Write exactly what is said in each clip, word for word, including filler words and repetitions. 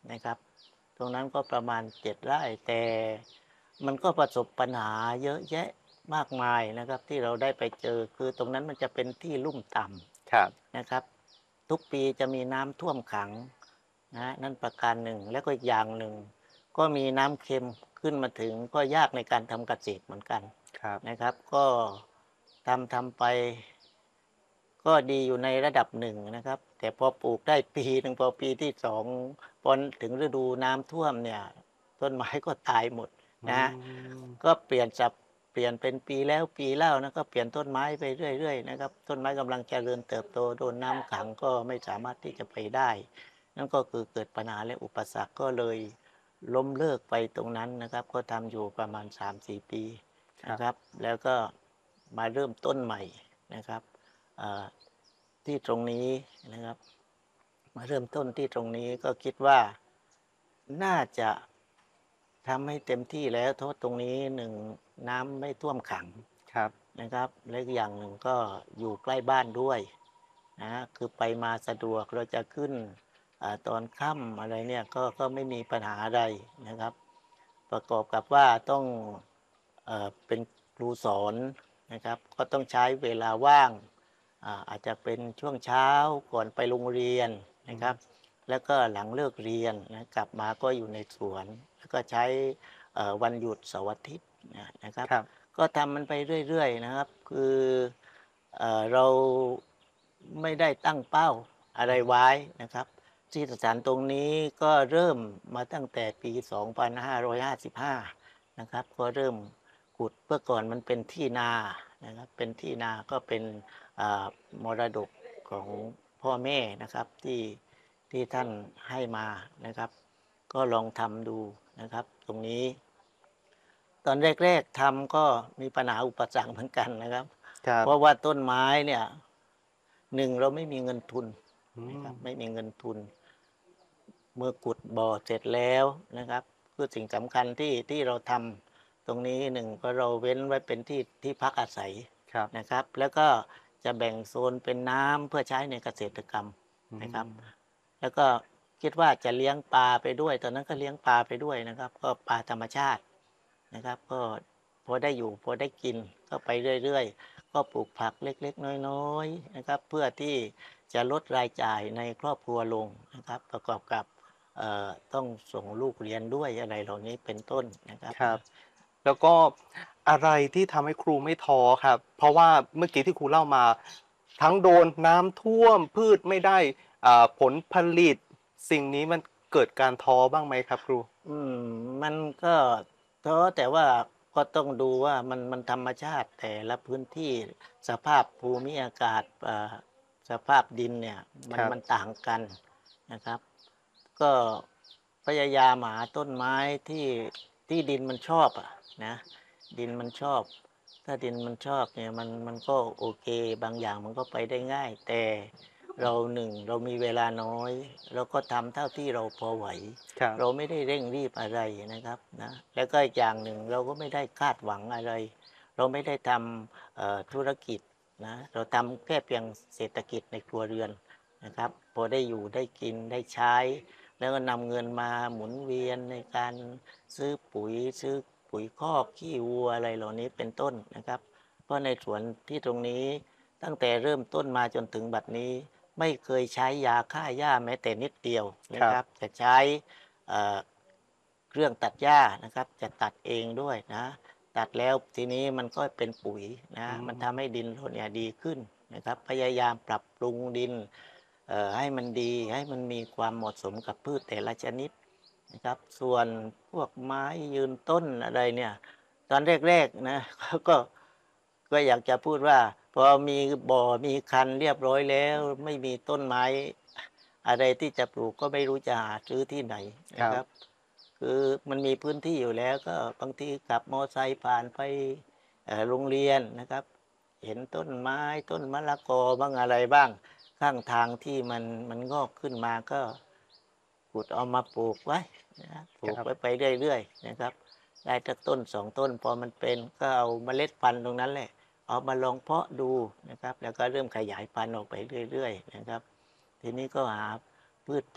นะครับตรงนั้นก็ประมาณเจ็ดไร่แต่มันก็ประสบปัญหาเยอะแยะมากมายนะครับที่เราได้ไปเจอคือตรงนั้นมันจะเป็นที่ลุ่มต่ครับำนะครับทุกปีจะมีน้ำท่วมขังนะนั่นประการหนึ่งแล้วก็อีกอย่างหนึ่งก็มีน้ำเค็มขึ้นมาถึงก็ยากในการทำเกษตรเหมือนกันครับนะครับก็ทำทำไปก็ดีอยู่ในระดับหนึ่งนะครับแต่พอปลูกได้ปีหนึ่งพอปีที่สองพอถึงฤดูน้ำท่วมเนี่ยต้นไม้ก็ตายหมดอืนะมก็เปลี่ยนสับเปลี่ยนเป็นปีแล้วปีเล่านะก็เปลี่ยนต้นไม้ไปเรื่อยๆนะครับต้นไม้กำลังเจริญเติบโตโดนน้ำขังก็ไม่สามารถที่จะไปได้นั่นก็คือเกิดปัญหาและอุปสรรคก็เลยล้มเลิกไปตรงนั้นนะครับก็ทำอยู่ประมาณสามถึงสี่ปีครับนะครับแล้วก็มาเริ่มต้นใหม่นะครับ อ่าที่ตรงนี้นะครับมาเริ่มต้นที่ตรงนี้ก็คิดว่าน่าจะทำให้เต็มที่แล้วเพราะตรงนี้หนึ่งน้ำไม่ท่วมขังครับนะครับและอีกอย่างหนึ่งก็อยู่ใกล้บ้านด้วยนะคือไปมาสะดวกเราจะขึ้นอาตอนค่ำอะไรเนี่ยก็ก็ไม่มีปัญหาอะไรนะครับประกอบกับว่าต้องเอ่อเป็นครูสอนนะครับก็ต้องใช้เวลาว่าง อ่าอาจจะเป็นช่วงเช้าก่อนไปโรงเรียนอืนะครับมแล้วก็หลังเลิกเรียนนะกลับมาก็อยู่ในสวนแล้วก็ใช้เอ่อวันหยุดเสาร์อาทิตย์นะนะครับครับก็ทำมันไปเรื่อยๆนะครับคือเอ่อเราไม่ได้ตั้งเป้าอะไรไว้นะครับที่สถานตรงนี้ก็เริ่มมาตั้งแต่ปีสองพันห้าร้อยห้าสิบห้านะครับก็เริ่มขุดเมื่อก่อนมันเป็นที่นานะครับเป็นที่นาก็เป็น อ่ามรดกของพ่อแม่นะครับที่ที่ท่านให้มานะครับก็ลองทำดูนะครับตรงนี้ตอนแรกๆทำก็มีปัญหาอุปสรรคเหมือนกันนะครับครับเพราะว่าต้นไม้เนี่ยหนึ่งเราไม่มีเงินทุนอืมนะครับไม่มีเงินทุนเมื่อขุดบ่อเสร็จแล้วนะครับคือสิ่งสำคัญที่ที่เราทำตรงนี้หนึ่งก็เราเว้นไว้เป็นที่ที่พักอาศัยครับนะครับแล้วก็จะแบ่งโซนเป็นน้ำเพื่อใช้ในเกษตรกรรมอืนะครับมแล้วก็คิดว่าจะเลี้ยงปลาไปด้วยตอนนั้นก็เลี้ยงปลาไปด้วยนะครับก็ปลาธรรมชาตินะครับก็พอได้อยู่พอได้กินก็ไปเรื่อยๆก็ปลูกผักเล็กๆน้อยๆนะครับเพื่อที่จะลดรายจ่ายในครอบครัวลงนะครับประกอบกับ เอ่อต้องส่งลูกเรียนด้วยอะไรเหล่านี้เป็นต้นนะครับครับนะแล้วก็อะไรที่ทำให้ครูไม่ท้อครับเพราะว่าเมื่อกี้ที่ครูเล่ามาทั้งโดนน้ำท่วมพืชไม่ได้อ่าผลผลิตสิ่งนี้มันเกิดการท้อบ้างไหมครับครูอืมมันก็ท้อแต่ว่าก็ต้องดูว่ามันมันธรรมชาติแต่ละพื้นที่สภาพภูมิอากาศอ่าสภาพดินเนี่ยมันครับมันต่างกันนะครับก็พยายามหาต้นไม้ที่ที่ดินมันชอบอะนะดินมันชอบถ้าดินมันชอบเนี่ยมันมันก็โอเคบางอย่างมันก็ไปได้ง่ายแต่เราหนึ่งเรามีเวลาน้อยเราก็ทำเท่าที่เราพอไหวครับเราไม่ได้เร่งรีบอะไรนะครับนะแล้วก็อีกอย่างหนึ่งเราก็ไม่ได้คาดหวังอะไรเราไม่ได้ทำเอ่อธุรกิจนะเราทำแค่เพียงเศรษฐกิจในครัวเรือนนะครับพอได้อยู่ได้กินได้ใช้แล้วก็นำเงินมาหมุนเวียนในการซื้อปุ๋ยซื้อปุ๋ยคอกขี้วัวอะไรเหล่านี้เป็นต้นนะครับเพราะในสวนที่ตรงนี้ตั้งแต่เริ่มต้นมาจนถึงบัดนี้ไม่เคยใช้ยาฆ่าหญ้าแม้แต่นิดเดียวครับนะครับจะใช้ เอ่อเครื่องตัดหญ้านะครับจะตัดเองด้วยนะตัดแล้วทีนี้มันก็เป็นปุ๋ยนะอืมันทำให้มดินเราเนี่ยดีขึ้นนะครับพยายามปรับปรุงดินเอ่อให้มันดีให้มันมีความเหมาะสมกับพืชแต่ละชนิดนะครับส่วนพวกไม้ยืนต้นอะไรเนี่ยตอนแรกๆนะก็ก็อยากจะพูดว่าพอมีบ่อมีคันเรียบร้อยแล้วไม่มีต้นไม้อะไรที่จะปลูกก็ไม่รู้จะหาซื้อที่ไหนครับนะครับคือมันมีพื้นที่อยู่แล้วก็บางทีขับมอไซค์ผ่านไปเอ่อโรงเรียนนะครับเห็นต้นไม้ต้นมะละกอบ้างอะไรบ้างข้างทางที่มันมันงอกขึ้นมาก็ขุดเอามาปลูกไว้นะปลูครับกไว้ไปเรื่อยๆนะครับได้สักต้นสองต้นพอมันเป็นก็เอาเมล็ดพันธุ์ตรงนั้นแหละเอามาลองเพาะดูนะครับแล้วก็เริ่มขยายพันธุ์ออกไปเรื่อยๆนะครับทีนี้ก็หาพืชผัก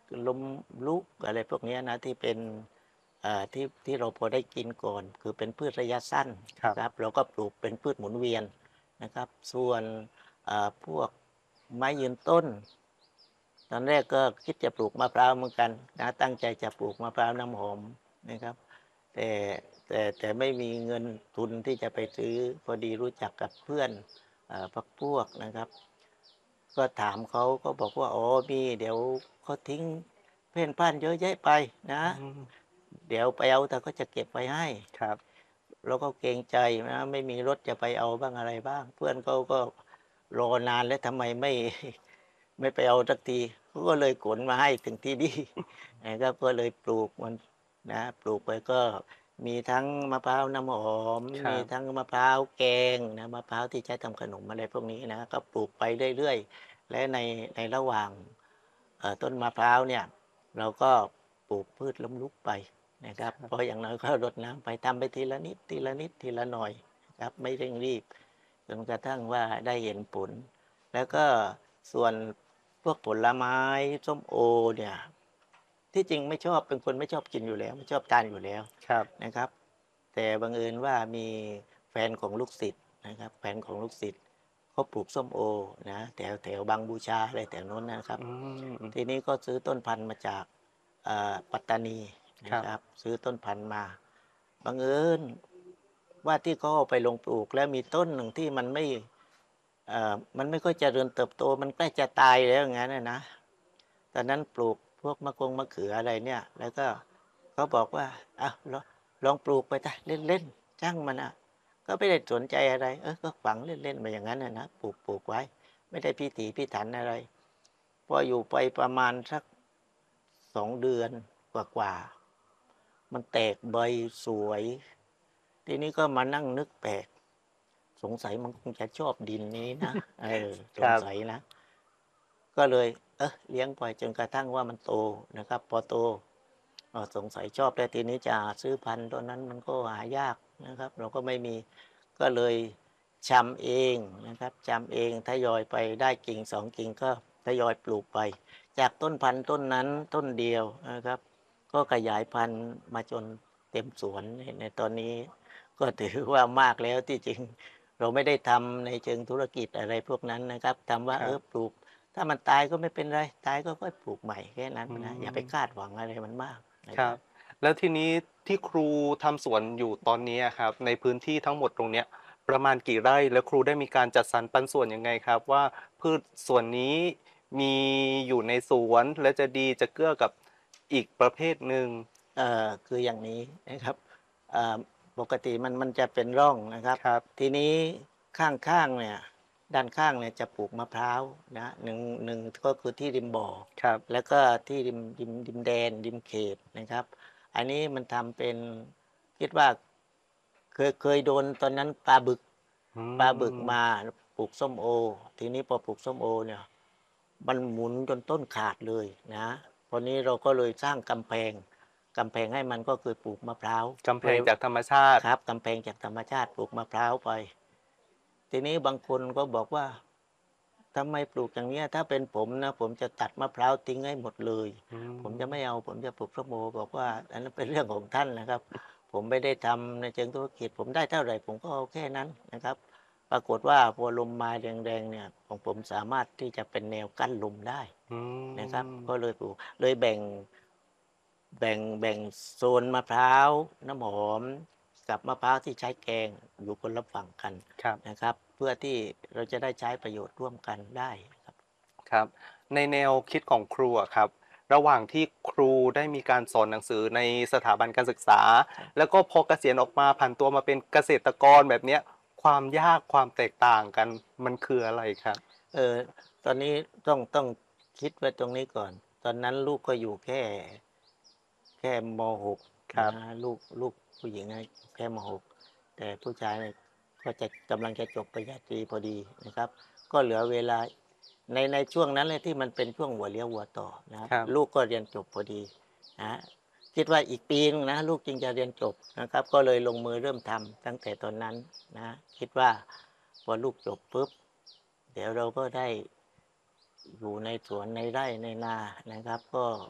ล้มลุกอะไรพวกเนี้ยนะที่เป็นเอ่อที่ที่เราพอได้กินก่อนคือเป็นพืชระยะสั้นครับนะครับเราก็ปลูกเป็นพืชหมุนเวียนนะครับส่วนเอ่อพวกไม้ยืนต้นตอนแรกก็คิดจะปลูกมะพร้าวเหมือนกันนะตั้งใจจะปลูกมะพร้าวน้ำหอมนะครับแต่แต่แต่ไม่มีเงินทุนที่จะไปซื้อพอดีรู้จักกับเพื่อนเอ่อพรรคพวกนะครับ ก็ถามเขาก็บอกว่าอ๋อมีเดี๋ยวเขาทิ้งเพ่นพ่านเยอะแยะไปนะอืมเดี๋ยวไปเอาแต่ก็จะเก็บไว้ให้ครับเราก็เกรงใจนะไม่มีรถจะไปเอาบ้างอะไรบ้างเพื่อนเขาก็รอนานแล้วทำไมไม่ไม่ไปเอาสักทีเขาก็เลยขนมาให้ถึงที่นี่นะครับก็เลยปลูกมันนะปลูกไปก็มีทั้งมะพร้าวน้ำหอมมีครับทั้งมะพร้าวแกงนะมะพร้าวที่ใช้ทำขนมอะไรพวกนี้นะก็ปลูกไปเรื่อยๆ และในในระหว่างเอ่อต้นมะพร้าวเนี่ยเราก็ปลูกพืชล้มลุกไปนะครับเพราะอย่างน้อยก็รดน้ำไปทำไปทีละนิดทีละนิดทีละหน่อยนะครับไม่เร่งรีบจนกระทั่งว่าได้เห็นผลแล้วก็ส่วนพวกผลไม้ส้มโอเนี่ยที่จริงไม่ชอบเป็นคนไม่ชอบกินอยู่แล้วไม่ชอบทานอยู่แล้วครับนะครับแต่บังเอิญว่ามีแฟนของลูกศิษย์นะครับแฟนของลูกศิษย์ เขาปลูกส้มโอนะแถวแถวบางบูชาอะไรแถวโน้นนะครับอืมทีนี้ก็ซื้อต้นพันธุ์มาจากเอ่อปัตตานีครับนะครับซื้อต้นพันธุ์มาบังเอิญว่าที่เขาเอาไปลงปลูกแล้วมีต้นหนึ่งที่มันไม่เอ่อมันไม่ค่อยเจริญเติบโตมันใกล้จะตายแล้วอย่างนั้นนะนะตอนนั้นปลูกพวกมะกงมะเขืออะไรเนี่ยแล้วก็เขาบอกว่าอ้าวลองลองปลูกไปจ้ะเล่นๆช่างมันอ่ะ ก็ไม่ได้สนใจอะไร เออก็ฝังเล่นๆมาอย่างนั้นน่ะนะปลูกปลูกไว้ ไม่ได้พิถีพิถันอะไร พออยู่ไปประมาณสักสองเดือนกว่าๆมันแตกใบสวย ทีนี้ก็มานั่งนึกแปลก สงสัยมันคงจะชอบดินนี้นะเออสครับงสัยนะ ก็เลยเออเลี้ยงไปจนกระทั่งว่ามันโตนะครับพอโตเอ่อสงสัยชอบแล้วทีนี้จะหาซื้อพันธุ์ตอนนั้นมันก็หายากนะครับเราก็ไม่มีก็เลยชำเองนะครับชำเองทยอยไปได้กิ่งสองกิ่งก็ทยอยปลูกไปจากต้นพันธุ์ต้นนั้นต้นเดียวนะครับก็ขยายพันธุ์มาจนเต็มสวนในในตอนนี้ก็ถือว่ามากแล้วที่จริงเราไม่ได้ทำในเชิงธุรกิจอะไรพวกนั้นนะครับทำว่าครับเออปลูก ถ้ามันตายก็ไม่เป็นไร ตายก็ค่อยปลูกใหม่แค่นั้นอืนะอย่าไปมคาดหวังอะไรมันมากครับนะครับแล้วทีนี้ที่ครูทำสวนอยู่ตอนนี้อะครับในพื้นที่ทั้งหมดตรงเนี้ยประมาณกี่ไร่แล้วครูได้มีการจัดสรรปันส่วนยังไงครับว่าพืชส่วนนี้มีอยู่ในสวนและจะดีจะเกื้อกับอีกประเภทหนึ่งเอ่อคืออย่างนี้นะครับอ่าปกติมันมันจะเป็นร่องนะครับครับทีนี้ข้างๆเนี่ยด้านข้างเนี่ยจะปลูกมะพร้าวนะหนึ่งหนึ่งก็คือที่ริมบ่อครับแล้วก็ที่ริมริมริมแดนริมเขตนะครับอันนี้มันทำเป็นคิดว่าเคยเคยโดนตอนนั้นปลาบึกอืปลาบึกมมาปลูกส้มโอทีนี้พอปลูกส้มโอเนี่ย มันหมุนจนต้นขาดเลยนะพอนี้เราก็เลยสร้างกำแพงกำแพงให้มันก็คือปลูกมะพร้าวกำแพเพื่องจากธรรมชาติครับกำแพงจากธรรมชาติปลูกมะพร้าวไปทีนี้บางคนก็บอกว่าทำไมปลูกอย่างเนี้ยถ้าเป็นผมนะผมจะตัดมะพร้าวทิ้งให้หมดเลยอืผมจะไม่มเอาผมจะปลูกส้มโอบอกว่าอันนั้นเป็นเรื่องของท่านนะครับผมไม่ได้ทำในเชิงธุรกิจผมได้เท่าไหร่ผมก็เอาแค่นั้นนะครับ ปรากฏว่าพอลมมาแรงๆเนี่ยของผมสามารถที่จะเป็นแนวกั้นลมได้อืนะครับมก็เลยปลูกเลยแบ่งแบ่งแบ่งโซนมะพร้าวน้ำหอมกับมะพร้าวที่ใช้แกงอยู่คนละฝั่งกันครับนะครับเพื่อที่เราจะได้ใช้ประโยชน์ร่วมกันได้ครับครับในแนวคิดของครูอะครับระหว่างที่ครูได้มีการสอนหนังสือในสถาบันการศึกษาครับแล้วก็พอเกษียณออกมาผันตัวมาเป็นเกษตรกรแบบเนี้ยความยากความแตกต่างกันมันคืออะไรครับเออตอนนี้ต้องต้องคิดไว้ตรงนี้ก่อนตอนนั้นลูกก็อยู่แค่แค่ม .หกครับนะลูกลูกผู้หญิงนะแค่ม .หก แต่ผู้ชายเนี่ยก็จะกำลังจะจบปริญญาตรีพอดีนะครับก็เหลือเวลาในในช่วงนั้นเลยที่มันเป็นช่วงหัวเลี้ยวหัวต่อนะครับครับลูกก็เรียนจบพอดีนะคิดว่าอีกปีนึงนะลูกจึงจะเรียนจบนะครับก็เลยลงมือเริ่มทำตั้งแต่ตอนนั้นนะคิดว่าพอลูกจบปุ๊บเดี๋ยวเราก็ได้อยู่ในสวนในไร่ในนานะครับก็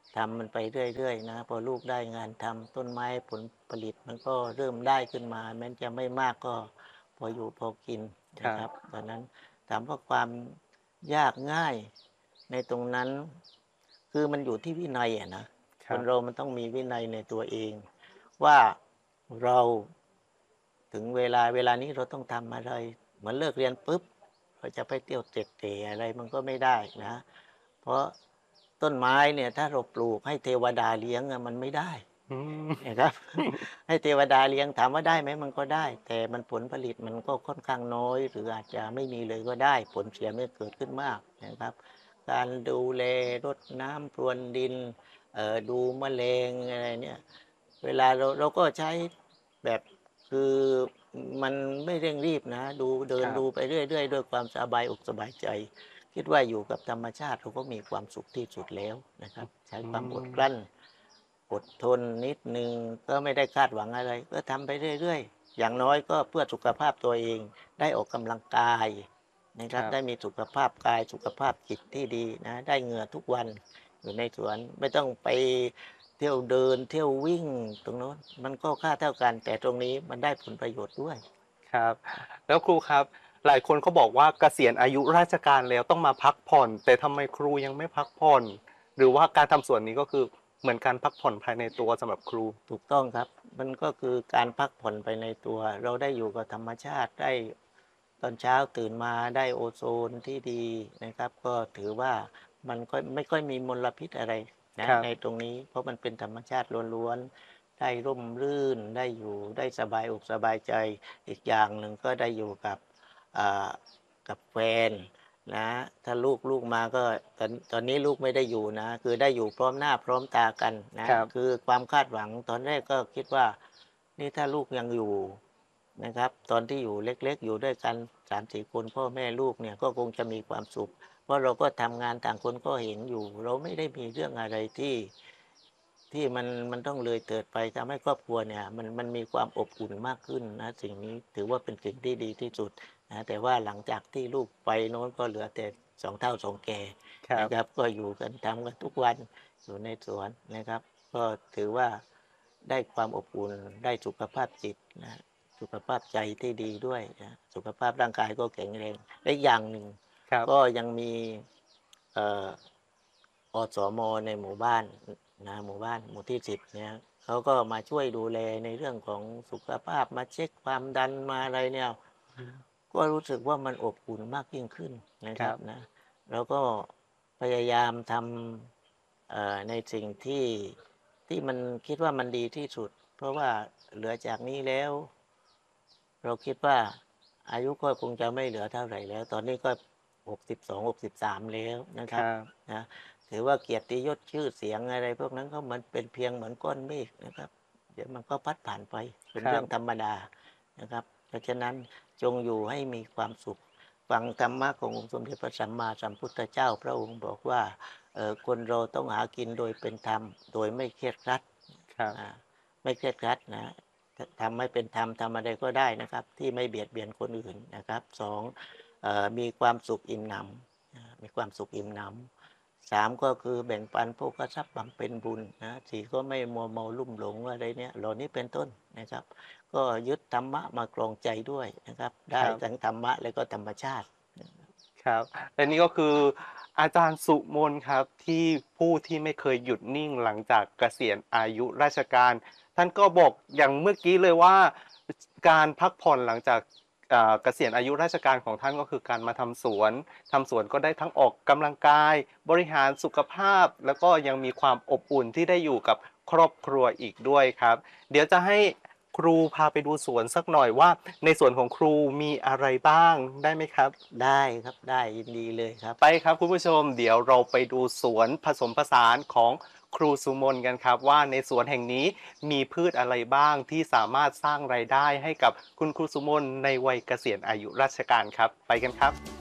ทำมันไปเรื่อยๆนะพอลูกได้งานทำต้นไม้ผลผลิตมันก็เริ่มได้ขึ้นมาแม้จะไม่มากก็พออยู่พอกินครับนะครับตอนนั้นถามว่าความยากง่ายในตรงนั้นคือมันอยู่ที่วินัยอะนะครับคนเรามันต้องมีวินัยในตัวเองว่าเราถึงเวลาเวลานี้เราต้องทำอะไรเหมือนเลิกเรียนปุ๊บเราจะไปเที่ยวเตร็ดเตร่อะไรมันก็ไม่ได้นะเพราะต้นไม้เนี่ยถ้าเราปลูกให้เทวดาเลี้ยงอะมันไม่ได้อืมนะครับให้เทวดาเลี้ยงถามว่าได้ไหมมันก็ได้แต่มันผลผลิตมันก็ค่อนข้างน้อยหรืออาจจะไม่มีเลยก็ได้ผลเสียไม่เกิดขึ้นมากนะครับการดูแลรดน้ำพรวนดินเอ่อดูแมลงอะไรเนี่ยเวลาเราเราก็ใช้แบบคือมันไม่เร่งรีบนะดูเดิครับนดูไปเรื่อยๆด้วยความสบายอกสบายใจ คิดว่าอยู่กับธรรมชาติเราก็มีความสุขที่สุดแล้วนะครับใช้อืความอดมกลั้นอดทนนิดหนึ่งก็ไม่ได้คาดหวังอะไรก็ทำไปเรื่อยๆอย่างน้อยก็เพื่อสุขภาพตัวเองได้ออกกำลังกายนะคครับรับได้มีสุขภาพกายสุขภาพจิตที่ดีนะได้เหงื่อทุกวันอยู่ในสวนไม่ต้องไปเที่ยวเดินเที่ยววิ่งตรงโน้นมันก็ค่าเท่ากันแต่ตรงนี้มันได้ผลประโยชน์ด้วยครับแล้วครูครับหลายคนเขาบอกว่าเกษียณอายุราชการแล้วต้องมาพักผ่อนแต่ทำไมครูยังไม่พักผ่อนหรือว่าการทำสวนนี้ก็คือเหมือนการพักผ่อนภายในตัวสำหรับครูถูกต้องครับมันก็คือการพักผ่อนไปในตัวเราได้อยู่กับธรรมชาติได้ตอนเช้าตื่นมาได้โอโซนที่ดีนะครับก็ถือว่ามันก็ไม่ค่อยมีมลพิษอะไรคนะรับในตรงนี้เพราะมันเป็นธรรมชาติล้วนๆได้ร่มรื่นได้อยู่ได้สบายอกสบายใจอีกอย่างหนึ่งก็ได้อยู่กับอ่ากับแฟน นะถ้าลูกลูกมาก็ตอนตอนนี้ลูกไม่ได้อยู่นะคือได้อยู่พร้อมหน้าพร้อมตากันนะครับคือความคาดหวังตอนแรกก็คิดว่านี่ถ้าลูกยังอยู่นะครับตอนที่อยู่เล็กๆอยู่ด้วยกันสามถึงสี่คนพ่อแม่ลูกเนี่ยก็คงจะมีความสุขเพราะเราก็ทำงานต่างคนก็เห็นอยู่เราไม่ได้มีเรื่องอะไรที่ที่มันมันต้องเลยเถิดไปทำให้ครอบครัวเนี่ยมันมันมีความอบอุ่นมากขึ้นนะสิ่งนี้ถือว่าเป็นสิ่งที่ดีที่สุด นะแต่ว่าหลังจากที่ลูกไปโน้นก็เหลือแต่สองเฒ่าสองแก่ครับนะครับก็อยู่กันทำกันทุกวันอยู่ในสวนนะครับก็ถือว่าได้ความอบอุ่นได้สุขภาพจิตนะสุขภาพใจที่ดีด้วยนะสุขภาพร่างกายก็แข็งแรงและอีกอย่างหนึ่งครับก็ยังมีเอ่ออสมในหมู่บ้านนะหมู่บ้านหมู่ที่สิบเนี่ยเขาก็มาช่วยดูแลในเรื่องของสุขภาพมาเช็คความดันมาอะไรเนี่ยอืมก็รู้สึกว่ามันอบอุ่นมากยิ่งขึ้นนะครับครับนะแล้วก็พยายามทำเอ่อในสิ่งที่ที่มันคิดว่ามันดีที่สุดเพราะว่าเหลือจากนี้แล้วเราคิดว่าอายุก็คงจะไม่เหลือเท่าไหรแล้วตอนนี้ก็หกสิบสอง หกสิบสามแล้วนะครับครับนะถือว่าเกียรติยศชื่อเสียงอะไรพวกนั้นก็เหมือนเป็นเพียงเหมือนก้อนเมฆนะครับเดี๋ยวมันก็พัดผ่านไปเป็นเรื่องธรครับรมดานะครับเพราะฉะนั้น จงอยู่ให้มีความสุขฟังธรรมะขององค์สมเด็จพระสัมมาสัมพุทธเจ้าพระองค์บอกว่าเอ่อคนเราต้องหากินโดยเป็นธรรมโดยไม่เครียดครัดครับอ่าไม่เครียดครัดนะททำให้เป็นธรรมทำอะไรก็ได้นะครับที่ไม่เบียดเบียนคนอื่นนะครับสองเอ่อมีความสุขอิ่มหนำนะมีความสุขอิ่มหนำสามก็คือแบ่งปันโภคทรัพย์บำเพ็ญบุญนะสี่ก็ไม่มัวเมาลุ่มหลงอะไรเนี่ยเหล่านี้เป็นต้นนะครับ ก็ยึดธรรมะมากรองใจด้วยนะครับคได้รับทั้งธรรมะและก็ธรรมชาติครับและนี่ก็คืออาจารย์สุมนครับที่ผู้ที่ไม่เคยหยุดนิ่งหลังจากเกษียณอายุราชการท่านก็บอกอย่างเมื่อกี้เลยว่าการพักผ่อนหลังจากอ่าเกษียณอายุราชการของท่านก็คือการมาทำสวนทำสวนก็ได้ทั้งออกกำลังกายบริหารสุขภาพแล้วก็ยังมีความอบอุ่นที่ได้อยู่กับครอบครัวอีกด้วยครับเดี๋ยวจะให้ครูพาไปดูสวนสักหน่อยว่าในสวนของครูมีอะไรบ้างได้ไหมครับได้ครับได้ยินดีเลยครับไปครับคุณผู้ชมเดี๋ยวเราไปดูสวนผสมผสานของครูสุมนกันครับว่าในสวนแห่งนี้มีพืชอะไรบ้างที่สามารถสร้างรายได้ให้กับคุณครูสุมนในวัยเกษียณอายุราชการครับไปกันครับ